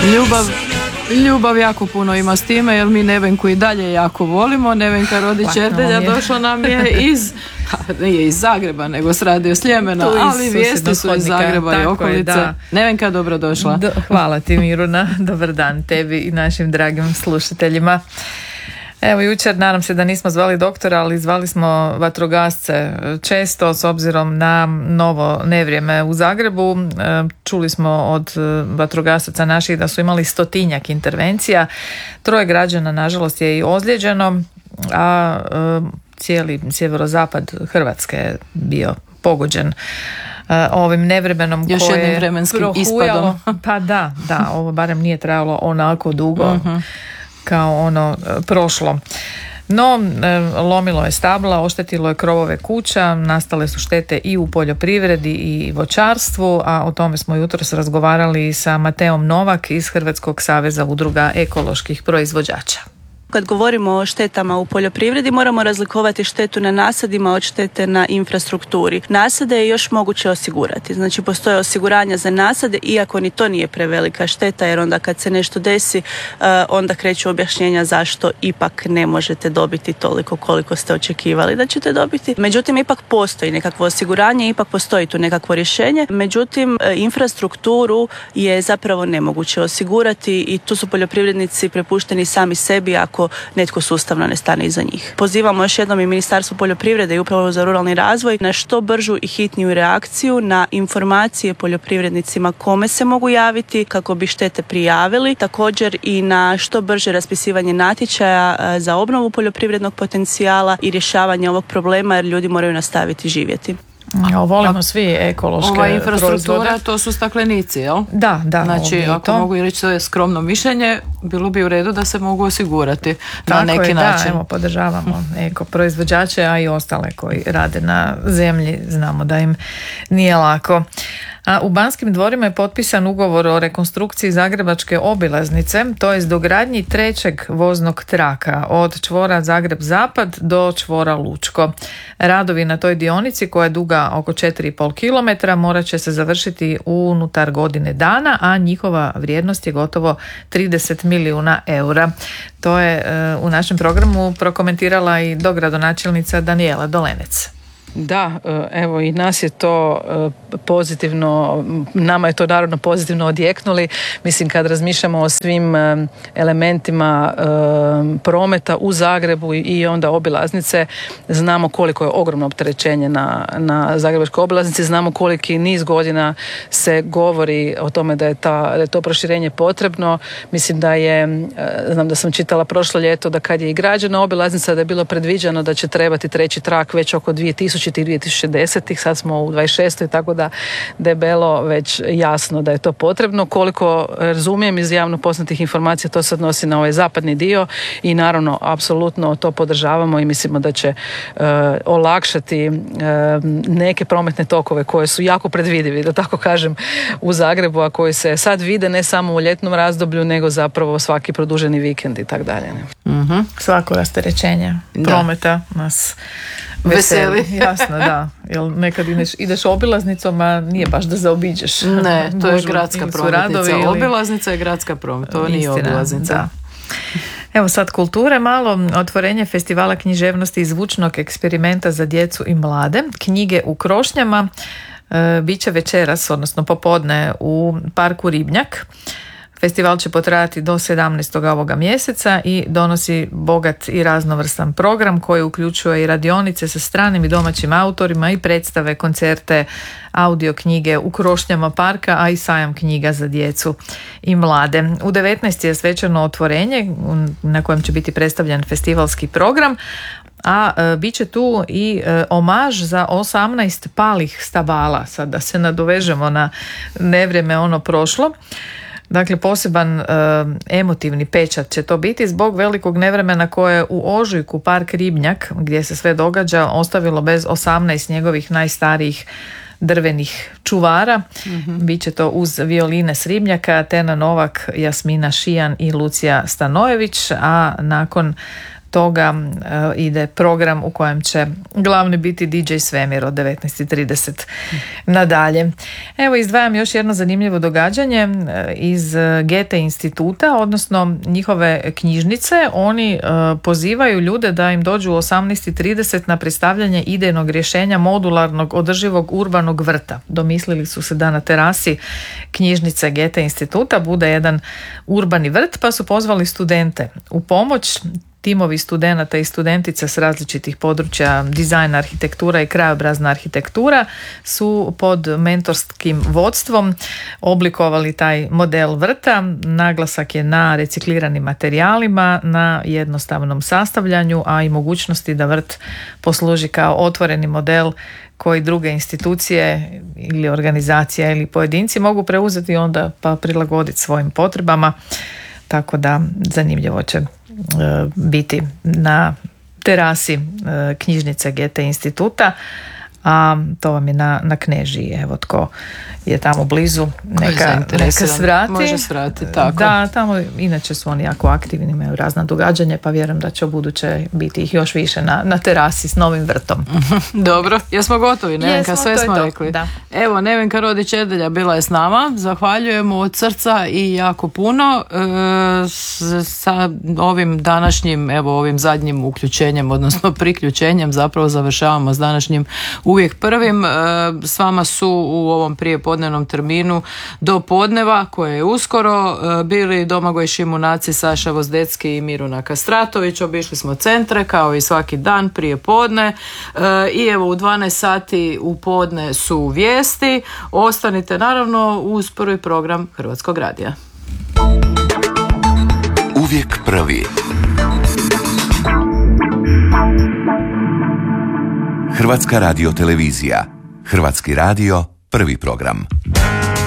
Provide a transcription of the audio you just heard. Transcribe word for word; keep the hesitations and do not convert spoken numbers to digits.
Ljubav, ljubav jako puno ima s time, jer mi Nevenku i dalje jako volimo. Nevenka Rodić Erdelja došla nam je iz, nije iz Zagreba, nego s Radio Sljemena, ali vijesti su iz Zagreba i okolice. Je, Nevenka, dobrodošla. Do, hvala ti, Miruna. Dobar dan tebi i našim dragim slušateljima. Evo, jučer, nadam se da nismo zvali doktora, ali zvali smo vatrogasce često s obzirom na novo nevrijeme u Zagrebu. Čuli smo od vatrogasaca naših da su imali stotinjak intervencija. Troje građana, nažalost, je i ozlijeđeno, a cijeli sjeverozapad Hrvatske je bio pogođen ovim nevremenom još koje jednim vremenskim ispadom. Pa da, da, ovo barem nije trajalo onako dugo. Uh-huh. kao ono prošlo. No, lomilo je stabla, oštetilo je krovove kuća, nastale su štete i u poljoprivredi i voćarstvu, a o tome smo jutros razgovarali sa Mateom Novak iz Hrvatskog saveza udruga ekoloških proizvođača. Kad govorimo o štetama u poljoprivredi, moramo razlikovati štetu na nasadima od štete na infrastrukturi. Nasade je još moguće osigurati. Znači, postoje osiguranja za nasade, iako ni to nije prevelika šteta, jer onda kad se nešto desi, onda kreću objašnjenja zašto ipak ne možete dobiti toliko koliko ste očekivali da ćete dobiti. Međutim, ipak postoji nekakvo osiguranje, ipak postoji tu nekakvo rješenje. Međutim, infrastrukturu je zapravo nemoguće osigurati i tu su poljoprivrednici prepušteni sami sebi ako netko sustavno ne stane iza njih. Pozivamo još jednom i Ministarstvo poljoprivrede i Upravu za ruralni razvoj na što bržu i hitniju reakciju na informacije poljoprivrednicima kome se mogu javiti kako bi štete prijavili, također i na što brže raspisivanje natječaja za obnovu poljoprivrednog potencijala i rješavanje ovog problema, jer ljudi moraju nastaviti živjeti. O, volimo svi ekološke Ova infrastruktura, proizvode. To su staklenici, jel? Da, da. Znači, ako to. mogu reći svoje skromno mišljenje, bilo bi u redu da se mogu osigurati Tako na neki je, način. Da, evo, podržavamo eko proizvođače, a i ostale koji rade na zemlji. Znamo da im nije lako. A u Banskim dvorima je potpisan ugovor o rekonstrukciji Zagrebačke obilaznice, to je dogradnji trećeg voznog traka od čvora Zagreb-Zapad do čvora Lučko. Radovi na toj dionici, koja je duga oko četiri i pol kilometra, morat će se završiti unutar godine dana, a njihova vrijednost je gotovo trideset milijuna eura. To je e, u našem programu prokomentirala i dogradonačelnica Danijela Dolenec. Da, evo i nas je to pozitivno, nama je to naravno pozitivno odjeknuli. Mislim, kad razmišljamo o svim elementima prometa u Zagrebu i onda obilaznice, znamo koliko je ogromno opterećenje na, na Zagrebačkoj obilaznici, znamo koliki niz godina se govori o tome da je, ta, da je to proširenje potrebno. Mislim da je, znam da sam čitala prošlo ljeto da kad je i građena obilaznica da je bilo predviđeno da će trebati treći trak već oko dvije tisuće i dvije tisuće deset. Sad smo u dvadeset šestoj tako da debelo već jasno da je to potrebno. Koliko razumijem iz javno poznatih informacija, to se odnosi na ovaj zapadni dio i naravno apsolutno to podržavamo i mislimo da će uh, olakšati uh, neke prometne tokove koje su jako predvidivi, da tako kažem, u Zagrebu, a koji se sad vide ne samo u ljetnom razdoblju, nego zapravo svaki produženi vikend i tako dalje. Mm-hmm. Svako rasterećenje prometa nas veseli. veseli. Jasno, da. Jer nekad ideš, ideš obilaznicom, a nije baš da zaobiđeš. Ne, to je Možda gradska prometnica. Ili... Obilaznica je gradska prometnica, to nije obilaznica. Da. Evo sad kulture malo, otvorenje festivala književnosti i zvučnog eksperimenta za djecu i mlade, knjige u krošnjama, e, bit će večeras, odnosno popodne u parku Ribnjak. Festival će potrajati do sedamnaestog ovoga mjeseca i donosi bogat i raznovrstan program koji uključuje i radionice sa stranim i domaćim autorima i predstave, koncerte, audio knjige u krošnjama parka, a i sajam knjiga za djecu i mlade. U devetnaest je svečano otvorenje na kojem će biti predstavljen festivalski program, a e, bit će tu i e, omaž za osamnaest palih stabala, sad da se nadovežemo na nevrijeme ono prošlo. Dakle, poseban e, emotivni pečat će to biti zbog velikog nevremena koje u ožujku park Ribnjak, gdje se sve događa, ostavilo bez osamnaest njegovih najstarijih drvenih čuvara. Mm-hmm. Biće to uz violine s Ribnjaka, Tena Novak, Jasmina Šijan i Lucija Stanojević, a nakon toga uh, ide program u kojem će glavni biti D J Svemir od devetnaest i trideset nadalje. Evo, izdvajam još jedno zanimljivo događanje uh, iz Goethe instituta, odnosno njihove knjižnice. Oni uh, pozivaju ljude da im dođu u osamnaest i trideset na predstavljanje idejnog rješenja modularnog održivog urbanog vrta. Domislili su se da na terasi knjižnice Goethe instituta bude jedan urbani vrt, pa su pozvali studente u pomoć. Timovi studenata i studentica s različitih područja dizajna, arhitektura i krajobrazna arhitektura su pod mentorskim vodstvom oblikovali taj model vrta. Naglasak je na recikliranim materijalima, na jednostavnom sastavljanju, a i mogućnosti da vrt posluži kao otvoreni model koji druge institucije ili organizacije ili pojedinci mogu preuzeti onda pa prilagoditi svojim potrebama. Tako da zanimljivo će biti na terasi knjižnice Goethe instituta, a to vam je na, na Knežiji. Evo, tko je tamo blizu, neka, neka svrati. Može svrati, tako. Da, tamo inače su oni jako aktivni, imaju razna događanja, pa vjerujem da će u buduće biti ih još više na, na terasi s novim vrtom. Dobro, jesmo gotovi, Nevenka, jesmo, sve smo to. rekli. Da. Evo, Nevenka Rodić-Erdelja bila je s nama, zahvaljujemo od srca i jako puno. E, s, sa ovim današnjim, evo ovim zadnjim uključenjem, odnosno priključenjem, zapravo završavamo s današnjim uvijek prvim. E, s vama su u ovom prijepodnevnom terminu do podneva, koje je uskoro, bili Domagoj Šimunaci, Saša Vozdecki i Miruna Kastratović. Obišli smo centre kao i svaki dan prije podne i evo u dvanaest sati u podne su vijesti. Ostanite naravno uz prvi program Hrvatskog radija. Uvijek prvi. Hrvatska radiotelevizija. Hrvatski radio, prvi program.